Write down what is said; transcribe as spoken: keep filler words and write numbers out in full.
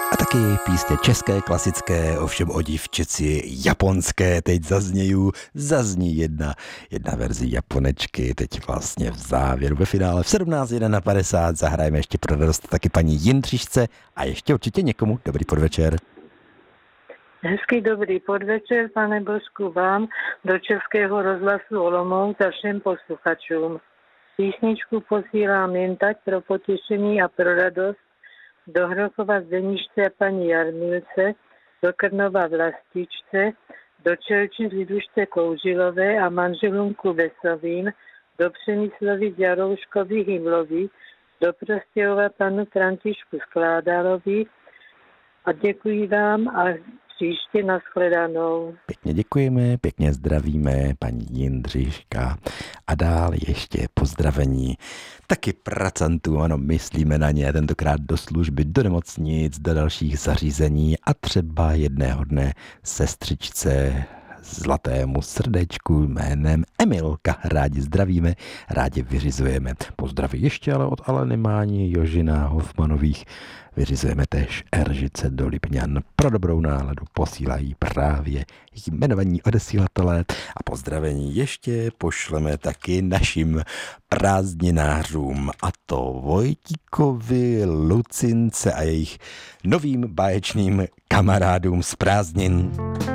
A taky písně české, klasické, ovšem o divčici japonské teď zaznějí, zazní jedna, jedna verze Japonečky, teď vlastně v závěru ve finále v sedmnáct hodin padesát zahrajeme ještě pro radost taky paní Jindřišce a ještě určitě někomu. Dobrý podvečer. Hezký dobrý podvečer, pane Božku, vám do Českého rozhlasu Olomouc a všem posluchačům. Písničku posílám jen tak pro potěšení a pro radost do Hrochova Zdenišce a paní Jarmilce, do Krnova Vlastičce, do Čelči Lidušce Koužilové a manželům Kubesovým, do Přemyslovic Jarouškových Himloví, do Prostějova panu Františku Skládalovi a děkuji vám a příště nashledanou. Pěkně děkujeme, pěkně zdravíme paní Jindřiška a dál ještě pozdravení taky pracantů, ano, myslíme na ně, tentokrát do služby, do nemocnic, do dalších zařízení a třeba jedného dne sestřičce zlatému srdečku jménem Emilka. Rádi zdravíme, rádi vyřizujeme. Pozdraví ještě ale od Aleny Máni, Jožina Hofmanových. Vyřizujeme též Eržice do Lipňan. Pro dobrou náladu posílají právě jmenovaní odesílatelé a pozdravení ještě pošleme taky našim prázdninářům, a to Vojtíkovi, Lucince a jejich novým báječným kamarádům z prázdnin.